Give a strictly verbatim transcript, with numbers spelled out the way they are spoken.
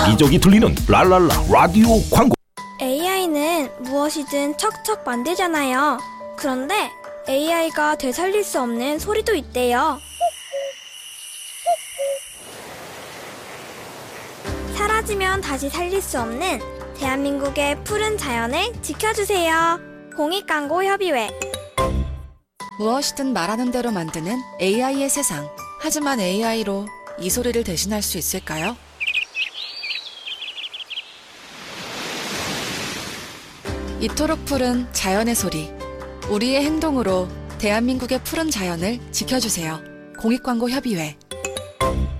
여기저기 들리는 랄랄라 라디오 광고. 에이아이는 무엇이든 척척 만들잖아요. 그런데 에이아이가 되살릴 수 없는 소리도 있대요. 사라지면 다시 살릴 수 없는 대한민국의 푸른 자연을 지켜주세요. 공익광고협의회. 무엇이든 말하는 대로 만드는 에이아이의 세상. 하지만 에이아이로 이 소리를 대신할 수 있을까요? 이토록 푸른 자연의 소리. 우리의 행동으로 대한민국의 푸른 자연을 지켜주세요. 공익광고협의회.